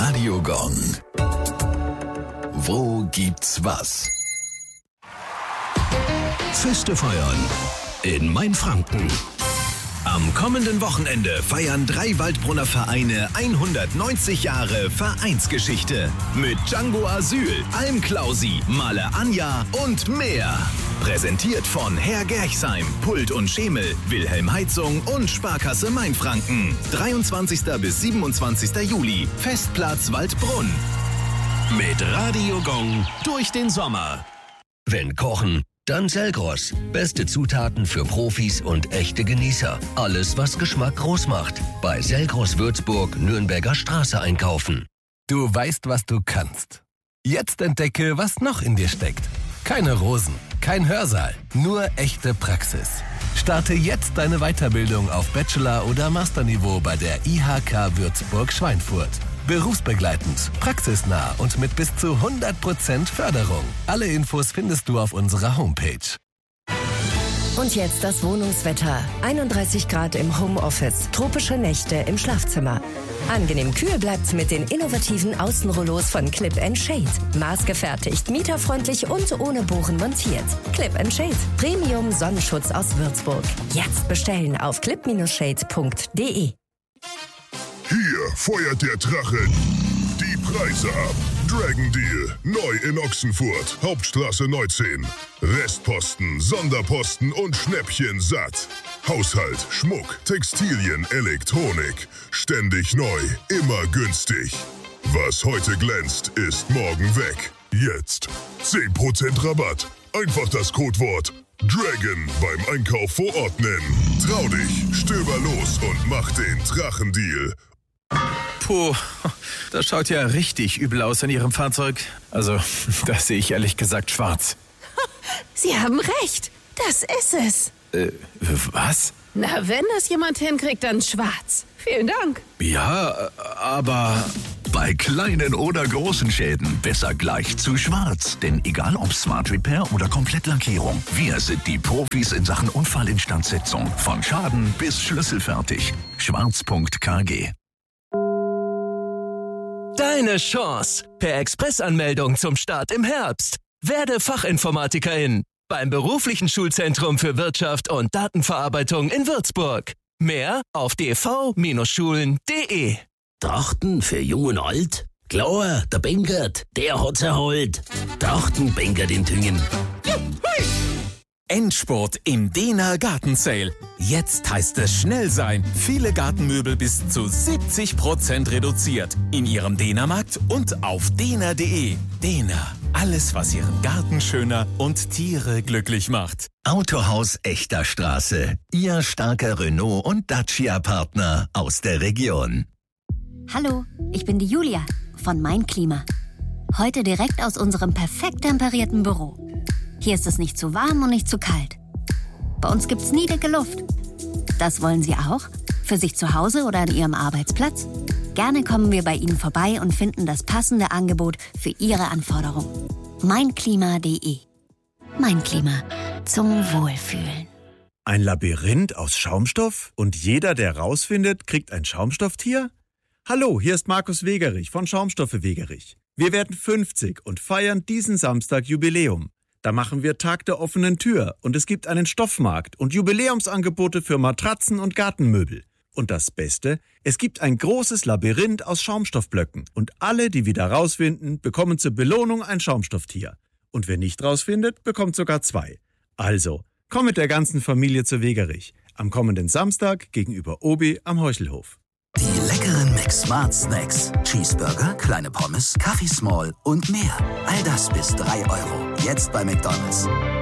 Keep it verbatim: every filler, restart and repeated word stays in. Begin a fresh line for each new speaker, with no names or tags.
Radio Gong. Wo gibt's was? Feste feiern in Mainfranken. Am kommenden Wochenende feiern drei Waldbrunner Vereine hundertneunzig Jahre Vereinsgeschichte. Mit Django Asyl, Almklausi, Maler Anja und mehr. Präsentiert von Herr Gerchsheim, Pult und Schemel, Wilhelm Heizung und Sparkasse Mainfranken. dreiundzwanzigster bis siebenundzwanzigster Juli, Festplatz Waldbrunn. Mit Radio Gong durch den Sommer.
Wenn kochen, dann Selgros. Beste Zutaten für Profis und echte Genießer. Alles, was Geschmack groß macht. Bei Selgros Würzburg, Nürnberger Straße einkaufen.
Du weißt, was du kannst. Jetzt entdecke, was noch in dir steckt. Keine Rosen, kein Hörsaal, nur echte Praxis. Starte jetzt deine Weiterbildung auf Bachelor- oder Masterniveau bei der I H K Würzburg-Schweinfurt. Berufsbegleitend, praxisnah und mit bis zu hundert Prozent Förderung. Alle Infos findest du auf unserer Homepage.
Und jetzt das Wohnungswetter. einunddreißig Grad im Homeoffice, tropische Nächte im Schlafzimmer. Angenehm kühl bleibt's mit den innovativen Außenrollos von Clip and Shade. Maßgefertigt, mieterfreundlich und ohne Bohren montiert. Clip and Shade, Premium Sonnenschutz aus Würzburg. Jetzt bestellen auf clip Bindestrich shade punkt de.
Hier feuert der Drache die Preise ab. Dragon Deal, neu in Ochsenfurt, Hauptstraße neunzehn. Restposten, Sonderposten und Schnäppchen satt. Haushalt, Schmuck, Textilien, Elektronik. Ständig neu, immer günstig. Was heute glänzt, ist morgen weg. Jetzt zehn Prozent Rabatt. Einfach das Codewort Dragon beim Einkauf vor Ort nennen. Trau dich, stöber los und mach den Drachendeal.
Puh, das schaut ja richtig übel aus in Ihrem Fahrzeug. Also, das sehe ich ehrlich gesagt schwarz.
Sie haben recht. Das ist es.
Äh, was?
Na, wenn das jemand hinkriegt, dann schwarz. Vielen Dank.
Ja, aber...
Bei kleinen oder großen Schäden besser gleich zu schwarz. Denn egal ob Smart Repair oder Komplettlackierung, wir sind die Profis in Sachen Unfallinstandsetzung. Von Schaden bis schlüsselfertig. schwarz punkt k g.
Deine Chance. Per Expressanmeldung zum Start im Herbst. Werde Fachinformatikerin beim beruflichen Schulzentrum für Wirtschaft und Datenverarbeitung in Würzburg. Mehr auf d v Schulen punkt de.
Trachten für Jung und Alt? Klar, der Benkert, der hat's erholt. Trachten Benkert in Tüngen.
Endspurt im Dehner Gartensale. Jetzt heißt es schnell sein. Viele Gartenmöbel bis zu siebzig Prozent reduziert. In Ihrem Dehnermarkt und auf dehner punkt de. Dehner. Alles, was Ihren Garten schöner und Tiere glücklich macht.
Autohaus Echter Straße. Ihr starker Renault- und Dacia-Partner aus der Region.
Hallo, ich bin die Julia von Mein Klima. Heute direkt aus unserem perfekt temperierten Büro. Hier ist es nicht zu warm und nicht zu kalt. Bei uns gibt's nie dicke Luft. Das wollen Sie auch? Für sich zu Hause oder an Ihrem Arbeitsplatz? Gerne kommen wir bei Ihnen vorbei und finden das passende Angebot für Ihre Anforderungen. mein klima punkt de. Mein Klima. Zum Wohlfühlen.
Ein Labyrinth aus Schaumstoff? Und jeder, der rausfindet, kriegt ein Schaumstofftier? Hallo, hier ist Markus Wegerich von Schaumstoffe Wegerich. Wir werden fünfzig und feiern diesen Samstag Jubiläum. Da machen wir Tag der offenen Tür und es gibt einen Stoffmarkt und Jubiläumsangebote für Matratzen und Gartenmöbel. Und das Beste, es gibt ein großes Labyrinth aus Schaumstoffblöcken und alle, die wieder rausfinden, bekommen zur Belohnung ein Schaumstofftier. Und wer nicht rausfindet, bekommt sogar zwei. Also, komm mit der ganzen Familie zu Wegerich. Am kommenden Samstag gegenüber Obi am Heuchelhof.
Die leckeren McSmart Snacks. Cheeseburger, kleine Pommes, Kaffee Small und mehr. All das bis drei Euro. Jetzt bei McDonald's.